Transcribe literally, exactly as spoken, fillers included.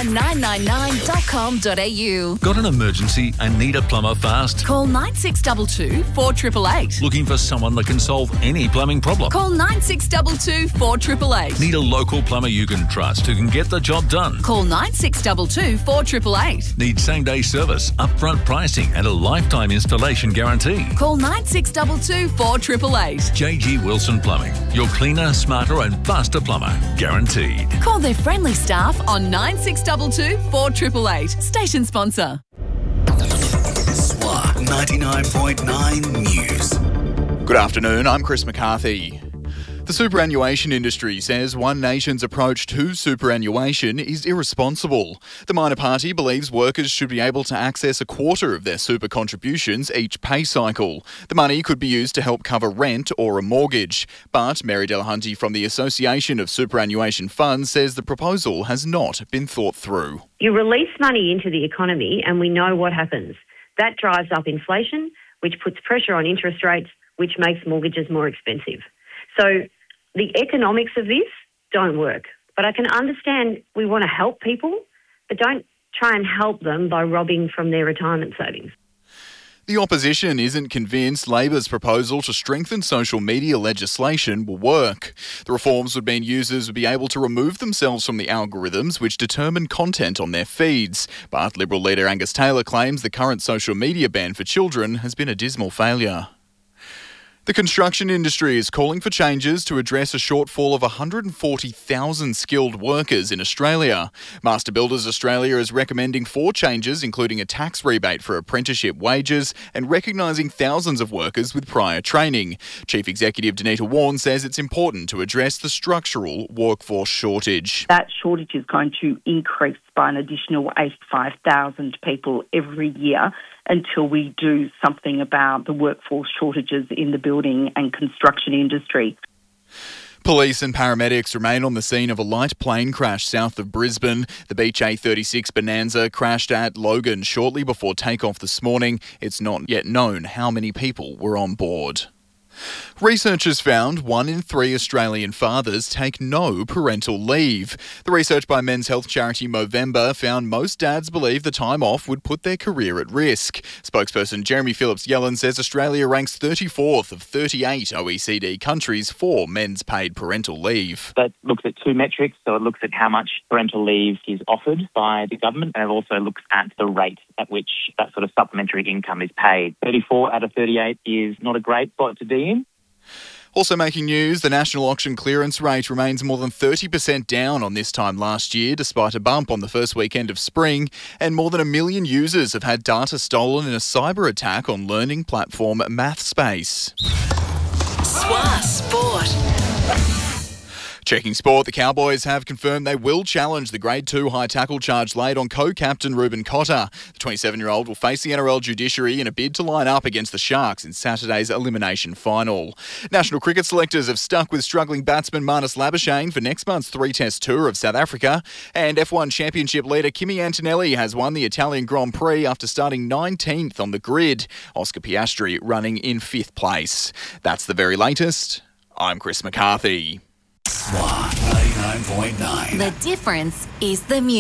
plumber nine nine nine dot com dot a u. Got an emergency and need a plumber fast? Call nine six two two, four eight eight eight. Looking for someone that can solve any plumbing problem? Call nine six two two, four eight eight eight. Need a local plumber you can trust who can get the job done? Call nine six two two, four eight eight eight. Need same-day service, upfront pricing and a lifetime installation guarantee? Call nine six two two, four eight eight eight. J G Wilson Plumbing. Your cleaner, smarter and faster plumber. Guaranteed. Call their friendly staff on nine six two two, four eight eight eight. Station sponsor. S W A ninety-nine point nine News. Good afternoon, I'm Chris McCarthy. The superannuation industry says One Nation's approach to superannuation is irresponsible. The minor party believes workers should be able to access a quarter of their super contributions each pay cycle. The money could be used to help cover rent or a mortgage. But Mary Delahunty from the Association of Superannuation Funds says the proposal has not been thought through. You release money into the economy and we know what happens. That drives up inflation, which puts pressure on interest rates, which makes mortgages more expensive. So the economics of this don't work. But I can understand we want to help people, but don't try and help them by robbing from their retirement savings. The opposition isn't convinced Labor's proposal to strengthen social media legislation will work. The reforms would mean users would be able to remove themselves from the algorithms which determine content on their feeds. But Liberal leader Angus Taylor claims the current social media ban for children has been a dismal failure. The construction industry is calling for changes to address a shortfall of one hundred forty thousand skilled workers in Australia. Master Builders Australia is recommending four changes, including a tax rebate for apprenticeship wages and recognising thousands of workers with prior training. Chief Executive Danita Warren says it's important to address the structural workforce shortage. That shortage is going to increase by an additional eighty-five thousand people every year until we do something about the workforce shortages in the building and construction industry. Police and paramedics remain on the scene of a light plane crash south of Brisbane. The Beech A thirty-six Bonanza crashed at Logan shortly before takeoff this morning. It's not yet known how many people were on board. Researchers found one in three Australian fathers take no parental leave. The research by men's health charity Movember found most dads believe the time off would put their career at risk. Spokesperson Jeremy Phillips-Yellen says Australia ranks thirty-fourth of thirty-eight O E C D countries for men's paid parental leave. That looks at two metrics, so it looks at how much parental leave is offered by the government, and it also looks at the rate at which that sort of supplementary income is paid. thirty-four out of thirty-eight is not a great spot to be in. Also making news, the national auction clearance rate remains more than thirty percent down on this time last year, despite a bump on the first weekend of spring, and more than a million users have had data stolen in a cyber attack on learning platform MathSpace. S W A Sport. Checking sport, the Cowboys have confirmed they will challenge the Grade two high tackle charge laid on co-captain Ruben Cotter. The twenty-seven-year-old will face the N R L judiciary in a bid to line up against the Sharks in Saturday's elimination final. National cricket selectors have stuck with struggling batsman Marnus Labuschagne for next month's three-test tour of South Africa. And F one Championship leader Kimi Antonelli has won the Italian Grand Prix after starting nineteenth on the grid. Oscar Piastri running in fifth place. That's the very latest. I'm Chris McCarthy. S W A ninety-nine point nine. The difference is the music.